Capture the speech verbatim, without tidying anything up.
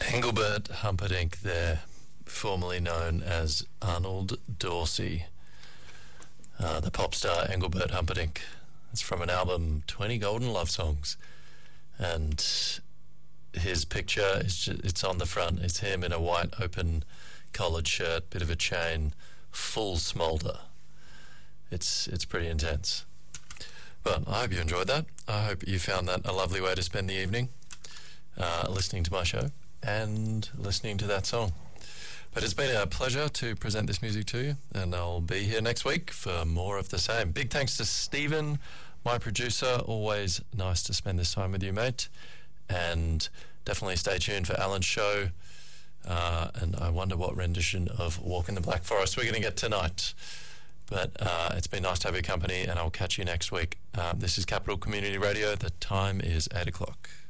Engelbert Humperdinck there, formerly known as Arnold Dorsey. Uh, the pop star Engelbert Humperdinck. It's from an album, twenty Golden Love Songs. And his picture, is just, it's on the front. It's him in a white open collared shirt, bit of a chain, full smolder. It's, it's pretty intense. But I hope you enjoyed that. I hope you found that a lovely way to spend the evening, uh, listening to my show and listening to that song. But it's been a pleasure to present this music to you, and I'll be here next week for more of the same. Big thanks to Stephen, my producer. Always nice to spend this time with you, mate. And definitely stay tuned for Alan's show. Uh, and I wonder what rendition of Walk in the Black Forest we're going to get tonight. But uh, it's been nice to have your company, and I'll catch you next week. Uh, this is Capital Community Radio. The time is eight o'clock.